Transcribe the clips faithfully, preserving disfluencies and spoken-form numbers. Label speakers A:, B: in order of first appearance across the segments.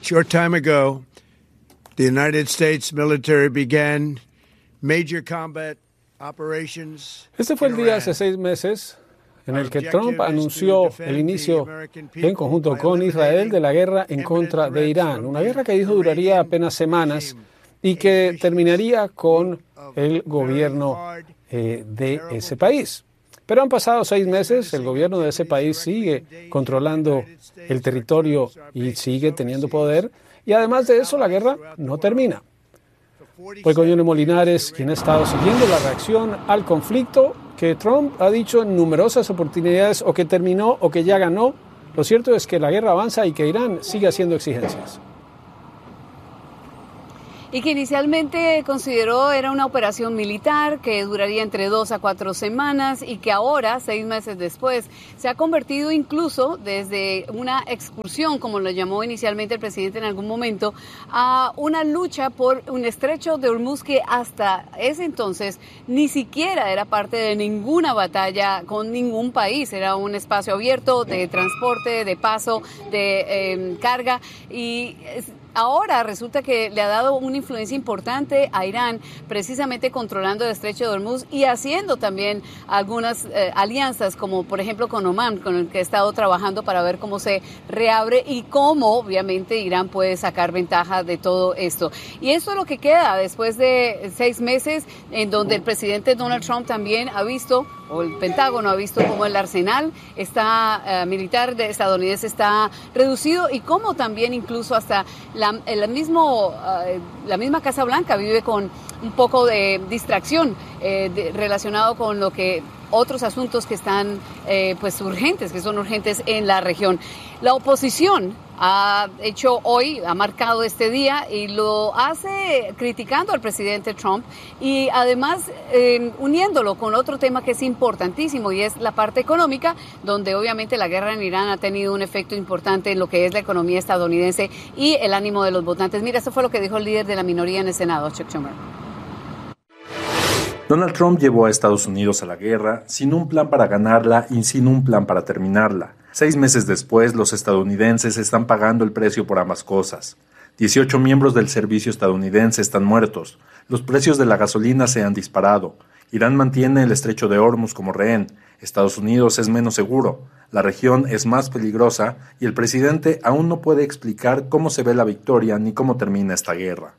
A: short time ago, the United States military began major combat operations.
B: Este fue el día hace seis meses en el que Trump anunció el inicio en conjunto con Israel de la guerra en contra de Irán, una guerra que dijo duraría apenas semanas y que terminaría con el gobierno eh, de ese país. Pero han pasado seis meses, el gobierno de ese país sigue controlando el territorio y sigue teniendo poder, y además de eso la guerra no termina. Fue Coyone Molinares quien ha estado siguiendo la reacción al conflicto que Trump ha dicho en numerosas oportunidades o que terminó o que ya ganó. Lo cierto es que la guerra avanza y que Irán sigue haciendo exigencias.
C: Y que inicialmente consideró era una operación militar que duraría entre dos a cuatro semanas y que ahora, seis meses después, se ha convertido incluso desde una excursión, como lo llamó inicialmente el presidente en algún momento, a una lucha por un estrecho de Hormuz que hasta ese entonces ni siquiera era parte de ninguna batalla con ningún país. Era un espacio abierto de transporte, de paso, de eh, carga y ahora resulta que le ha dado una influencia importante a Irán, precisamente controlando el estrecho de Hormuz y haciendo también algunas eh, alianzas, como por ejemplo con Omán, con el que he estado trabajando para ver cómo se reabre y cómo obviamente Irán puede sacar ventaja de todo esto. Y eso es lo que queda después de seis meses en donde el presidente Donald Trump también ha visto, o el Pentágono ha visto cómo el arsenal está, uh, militar de estadounidense está reducido y cómo también incluso hasta la, el mismo, uh, la misma Casa Blanca vive con un poco de distracción eh, de, relacionado con lo que otros asuntos que están eh, pues urgentes, que son urgentes en la región. La oposición ha hecho hoy, ha marcado este día y lo hace criticando al presidente Trump y además eh, uniéndolo con otro tema que es importantísimo y es la parte económica, donde obviamente la guerra en Irán ha tenido un efecto importante en lo que es la economía estadounidense y el ánimo de los votantes. Mira, eso fue lo que dijo el líder de la minoría en el Senado, Chuck Schumer.
D: Donald Trump llevó a Estados Unidos a la guerra sin un plan para ganarla y sin un plan para terminarla. Seis meses después, los estadounidenses están pagando el precio por ambas cosas. dieciocho miembros del servicio estadounidense están muertos. Los precios de la gasolina se han disparado. Irán mantiene el estrecho de Hormuz como rehén. Estados Unidos es menos seguro. La región es más peligrosa y el presidente aún no puede explicar cómo se ve la victoria ni cómo termina esta guerra.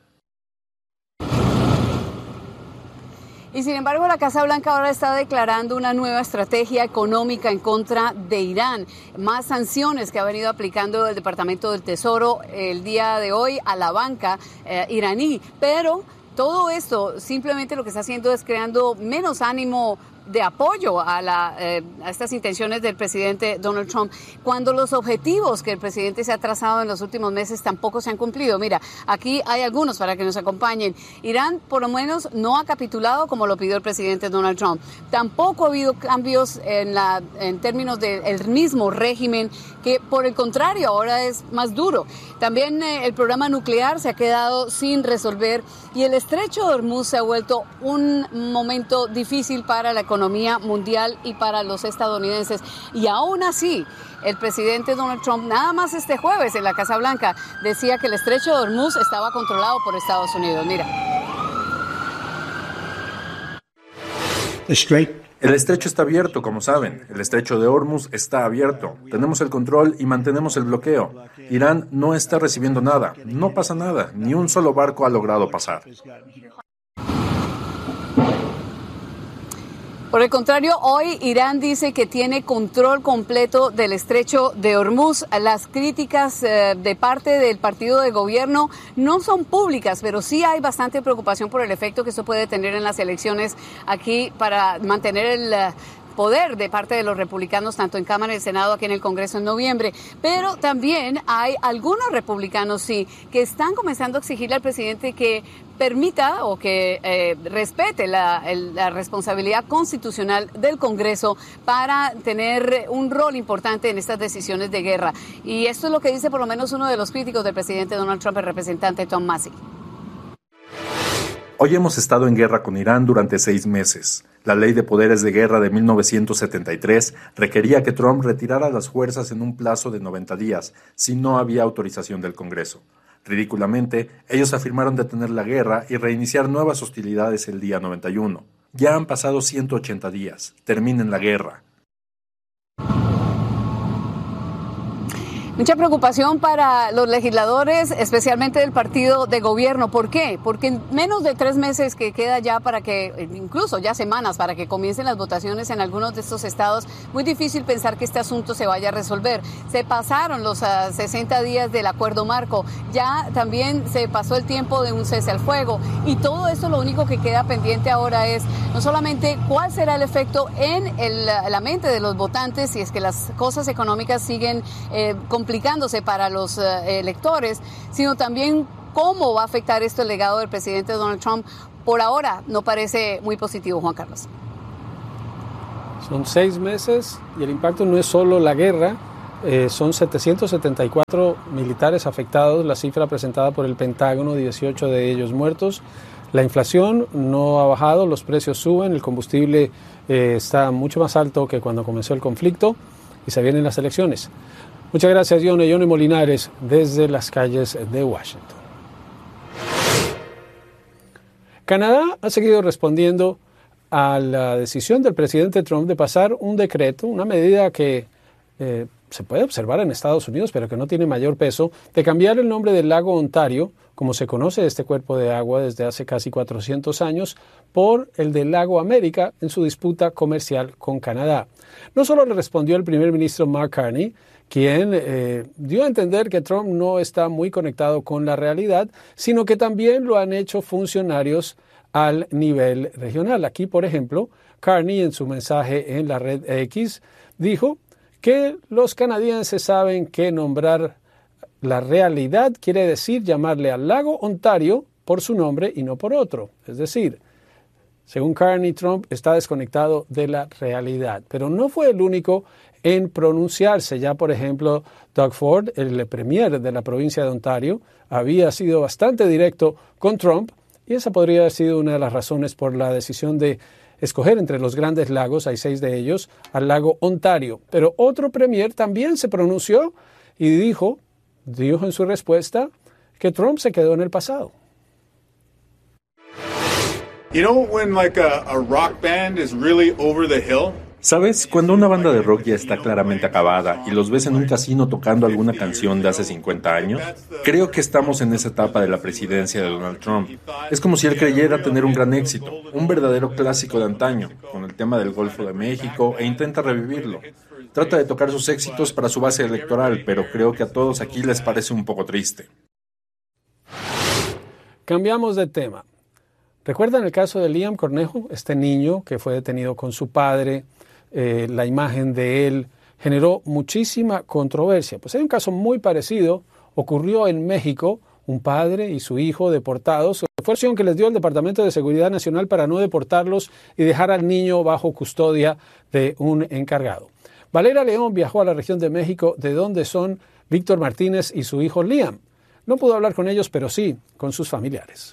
C: Y sin embargo, la Casa Blanca ahora está declarando una nueva estrategia económica en contra de Irán. Más sanciones que ha venido aplicando el Departamento del Tesoro el día de hoy a la banca eh, iraní. Pero todo esto simplemente lo que está haciendo es creando menos ánimo de apoyo a, la, eh, a estas intenciones del presidente Donald Trump, cuando los objetivos que el presidente se ha trazado en los últimos meses tampoco se han cumplido. Mira, aquí hay algunos para que nos acompañen. Irán, por lo menos, no ha capitulado como lo pidió el presidente Donald Trump. Tampoco ha habido cambios en, la, en términos del mismo régimen, que por el contrario ahora es más duro. También eh, el programa nuclear se ha quedado sin resolver y el estrecho de Hormuz se ha vuelto un momento difícil para la economía mundial y para los estadounidenses. Y aún así, el presidente Donald Trump, nada más este jueves en la Casa Blanca, decía que el estrecho de Hormuz estaba controlado por Estados Unidos. Mira.
D: El estrecho está abierto, como saben. El estrecho de Hormuz está abierto. Tenemos el control y mantenemos el bloqueo. Irán no está recibiendo nada. No pasa nada. Ni un solo barco ha logrado pasar.
C: Por el contrario, hoy Irán dice que tiene control completo del estrecho de Hormuz. Las críticas eh, de parte del partido de gobierno no son públicas, pero sí hay bastante preocupación por el efecto que esto puede tener en las elecciones aquí para mantener el Uh, poder de parte de los republicanos, tanto en Cámara y en Senado, aquí en el Congreso en noviembre. Pero también hay algunos republicanos, sí, que están comenzando a exigirle al presidente que permita o que eh, respete la, el, la responsabilidad constitucional del Congreso para tener un rol importante en estas decisiones de guerra. Y esto es lo que dice por lo menos uno de los críticos del presidente Donald Trump, el representante Tom Massie.
D: Hoy hemos estado en guerra con Irán durante seis meses. La Ley de Poderes de Guerra de mil novecientos setenta y tres requería que Trump retirara las fuerzas en un plazo de noventa días, si no había autorización del Congreso. Ridículamente, ellos afirmaron detener la guerra y reiniciar nuevas hostilidades el día noventa y uno. Ya han pasado ciento ochenta días. Terminen la guerra.
C: Mucha preocupación para los legisladores, especialmente del partido de gobierno. ¿Por qué? Porque en menos de tres meses que queda ya para que, incluso ya semanas para que comiencen las votaciones en algunos de estos estados, muy difícil pensar que este asunto se vaya a resolver. Se pasaron los uh, sesenta días del acuerdo marco, ya también se pasó el tiempo de un cese al fuego y todo esto lo único que queda pendiente ahora es no solamente cuál será el efecto en el, la mente de los votantes si es que las cosas económicas siguen eh, complicándose para los uh, electores, sino también cómo va a afectar esto el legado del presidente Donald Trump. Por ahora no parece muy positivo, Juan Carlos.
B: Son seis meses y el impacto no es solo la guerra, eh, son setecientos setenta y cuatro militares afectados, la cifra presentada por el Pentágono, dieciocho de ellos muertos. La inflación no ha bajado, los precios suben, el combustible eh, está mucho más alto que cuando comenzó el conflicto y se vienen las elecciones. Muchas gracias, Yone. Yone Molinares, desde las calles de Washington. Canadá ha seguido respondiendo a la decisión del presidente Trump de pasar un decreto, una medida que eh, se puede observar en Estados Unidos, pero que no tiene mayor peso, de cambiar el nombre del lago Ontario, como se conoce este cuerpo de agua desde hace casi cuatrocientos años, por el del lago América en su disputa comercial con Canadá. No solo le respondió el primer ministro Mark Carney, quien eh, dio a entender que Trump no está muy conectado con la realidad, sino que también lo han hecho funcionarios al nivel regional. Aquí, por ejemplo, Carney, en su mensaje en la red X, dijo que los canadienses saben que nombrar la realidad quiere decir llamarle al lago Ontario por su nombre y no por otro. Es decir, según Carney, Trump está desconectado de la realidad. Pero no fue el único en pronunciarse. Ya, por ejemplo, Doug Ford, el premier de la provincia de Ontario, había sido bastante directo con Trump y esa podría haber sido una de las razones por la decisión de escoger entre los grandes lagos, hay seis de ellos, al lago Ontario. Pero otro premier también se pronunció y dijo, dijo en su respuesta que Trump se quedó en el pasado.
E: You know when like a, a rock band is really over the hill?
D: ¿Sabes? Cuando una banda de rock ya está claramente acabada y los ves en un casino tocando alguna canción de hace cincuenta años, creo que estamos en esa etapa de la presidencia de Donald Trump. Es como si él creyera tener un gran éxito, un verdadero clásico de antaño, con el tema del Golfo de México, e intenta revivirlo. Trata de tocar sus éxitos para su base electoral, pero creo que a todos aquí les parece un poco triste.
B: Cambiamos de tema. ¿Recuerdan el caso de Liam Cornejo, este niño que fue detenido con su padre? Eh, la imagen de él generó muchísima controversia. Pues hay un caso muy parecido, ocurrió en México, un padre y su hijo deportados. Fue la acción que les dio el Departamento de Seguridad Nacional para no deportarlos y dejar al niño bajo custodia de un encargado. Valera León viajó a la región de México, de donde son Víctor Martínez y su hijo Liam. No pudo hablar con ellos, pero sí con sus familiares.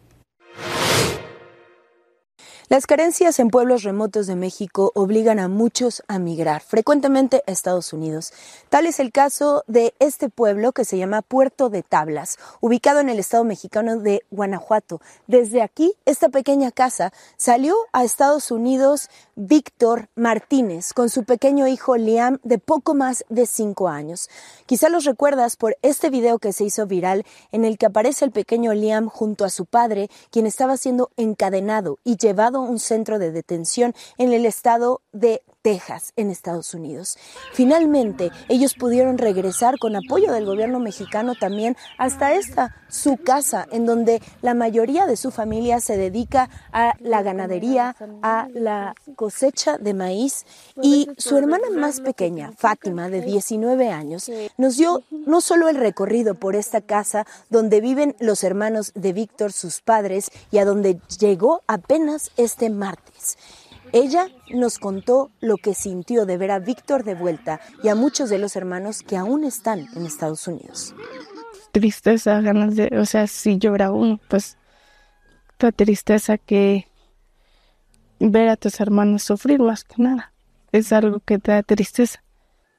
F: Las carencias en pueblos remotos de México obligan a muchos a migrar, frecuentemente a Estados Unidos. Tal es el caso de este pueblo que se llama Puerto de Tablas, ubicado en el estado mexicano de Guanajuato. Desde aquí, esta pequeña casa, salió a Estados Unidos Víctor Martínez con su pequeño hijo Liam de poco más de cinco años. Quizá los recuerdas por este video que se hizo viral en el que aparece el pequeño Liam junto a su padre, quien estaba siendo encadenado y llevado a un centro de detención en el estado de Texas, en Estados Unidos. Finalmente, ellos pudieron regresar con apoyo del gobierno mexicano también hasta esta, su casa, en donde la mayoría de su familia se dedica a la ganadería, a la cosecha de maíz, y su hermana más pequeña, Fátima, de diecinueve años, nos dio no solo el recorrido por esta casa donde viven los hermanos de Víctor, sus padres, y a donde llegó apenas este martes. Ella nos contó lo que sintió de ver a Víctor de vuelta y a muchos de los hermanos que aún están en Estados Unidos.
G: Tristeza, ganas de, o sea, si llora uno, pues la tristeza que ver a tus hermanos sufrir más que nada. Es algo que te da tristeza.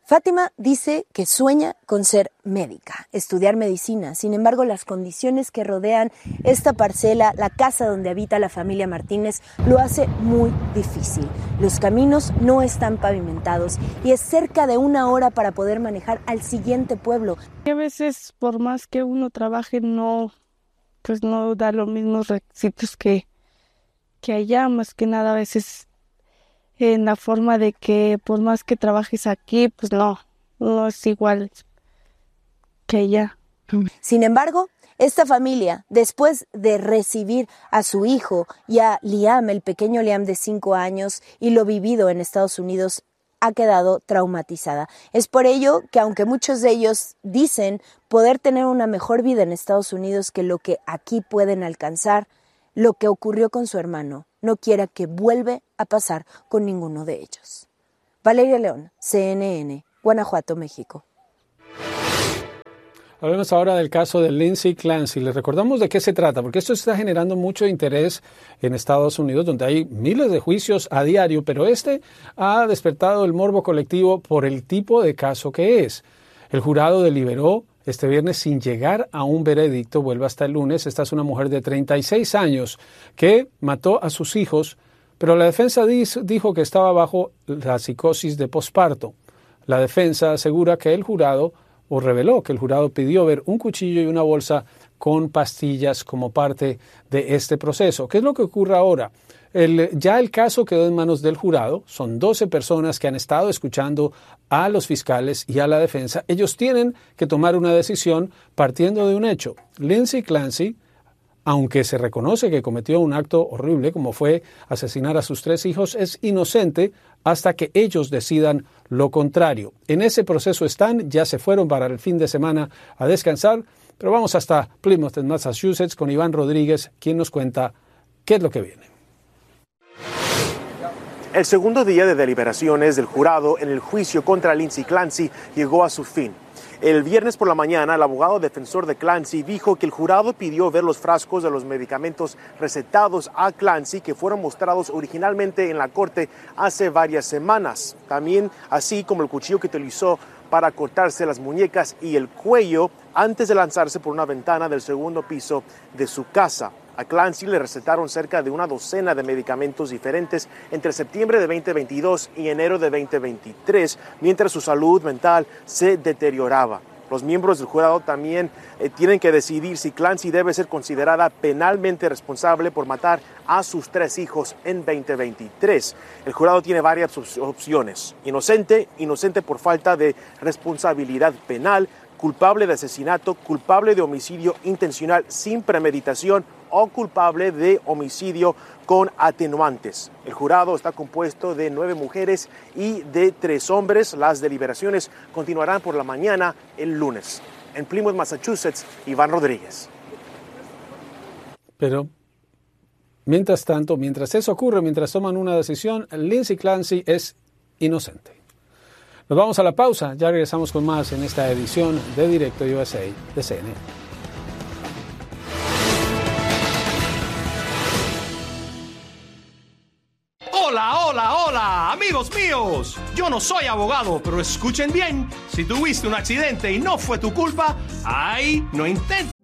F: Fátima dice que sueña con ser médica, estudiar medicina. Sin embargo, las condiciones que rodean esta parcela, la casa donde habita la familia Martínez, lo hace muy difícil. Los caminos no están pavimentados y es cerca de una hora para poder manejar al siguiente pueblo.
G: A veces, por más que uno trabaje, no, pues no da los mismos requisitos que, que allá. Más que nada, a veces en la forma de que por más que trabajes aquí, pues no, no es igual que allá.
F: Sin embargo, esta familia, después de recibir a su hijo y a Liam, el pequeño Liam de cinco años, y lo vivido en Estados Unidos, ha quedado traumatizada. Es por ello que, aunque muchos de ellos dicen poder tener una mejor vida en Estados Unidos que lo que aquí pueden alcanzar, lo que ocurrió con su hermano no quiera que vuelva a pasar con ninguno de ellos. Valeria León, C N N, Guanajuato, México.
B: Hablemos ahora del caso de Lindsay Clancy. Les recordamos de qué se trata, porque esto está generando mucho interés en Estados Unidos, donde hay miles de juicios a diario, pero este ha despertado el morbo colectivo por el tipo de caso que es. El jurado deliberó este viernes sin llegar a un veredicto, vuelve hasta el lunes. Esta es una mujer de treinta y seis años que mató a sus hijos, pero la defensa dijo que estaba bajo la psicosis de posparto. La defensa asegura que el jurado, o reveló que el jurado pidió ver un cuchillo y una bolsa con pastillas como parte de este proceso. ¿Qué es lo que ocurre ahora? El, ya el caso quedó en manos del jurado. Son doce personas que han estado escuchando a los fiscales y a la defensa. Ellos tienen que tomar una decisión partiendo de un hecho. Lindsay Clancy, aunque se reconoce que cometió un acto horrible como fue asesinar a sus tres hijos, es inocente hasta que ellos decidan lo contrario. En ese proceso están, ya se fueron para el fin de semana a descansar, pero vamos hasta Plymouth, en Massachusetts, con Iván Rodríguez, quien nos cuenta qué es lo que viene.
H: El segundo día de deliberaciones del jurado en el juicio contra Lindsay Clancy llegó a su fin. El viernes por la mañana, el abogado defensor de Clancy dijo que el jurado pidió ver los frascos de los medicamentos recetados a Clancy que fueron mostrados originalmente en la corte hace varias semanas. También, así como el cuchillo que utilizó para cortarse las muñecas y el cuello antes de lanzarse por una ventana del segundo piso de su casa. A Clancy le recetaron cerca de una docena de medicamentos diferentes entre septiembre de veinte veintidós y enero de veinte veintitrés, mientras su salud mental se deterioraba. Los miembros del jurado también eh, tienen que decidir si Clancy debe ser considerada penalmente responsable por matar a sus tres hijos en veinte veintitrés. El jurado tiene varias opciones: inocente, inocente por falta de responsabilidad penal, culpable de asesinato, culpable de homicidio intencional sin premeditación o culpable de homicidio con atenuantes. El jurado está compuesto de nueve mujeres y de tres hombres. Las deliberaciones continuarán por la mañana el lunes. En Plymouth, Massachusetts, Iván Rodríguez.
B: Pero, mientras tanto, mientras eso ocurre, mientras toman una decisión, Lindsay Clancy es inocente. Nos vamos a la pausa, ya regresamos con más en esta edición de Directo U S A de C N N.
I: Hola, hola, hola, amigos míos. Yo no soy abogado, pero escuchen bien. Si tuviste un accidente y no fue tu culpa, ay, no intentes